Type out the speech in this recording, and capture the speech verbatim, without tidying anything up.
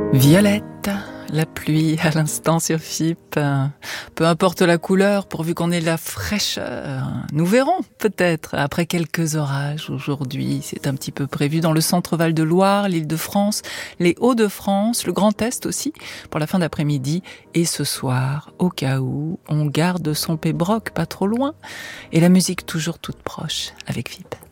Violette, la pluie à l'instant sur F I P. Peu importe la couleur, pourvu qu'on ait de la fraîcheur. Nous verrons peut-être après quelques orages aujourd'hui. C'est un petit peu prévu dans le centre-Val de Loire, l'Île-de-France, les Hauts-de-France, le Grand Est aussi, pour la fin d'après-midi. Et ce soir, au cas où, on garde son pébroc pas trop loin. Et la musique toujours toute proche avec F I P.